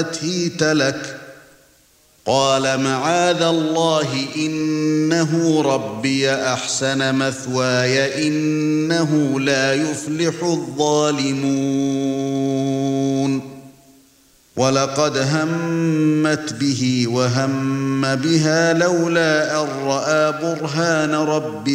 هِيتَ لَكَ قَالَ مَعَاذَ اللَّهِ إِنَّهُ رَبِّي أَحْسَنَ مَثْوَايَ إِنَّهُ لَا يُفْلِحُ الظَّالِمُونَ وَلَقَدْ هَمَّتْ بِهِ وَهَمَّ بِهَا لَوْلَا أَن رَّأَىٰ بُرْهَانَ رَبِّهِ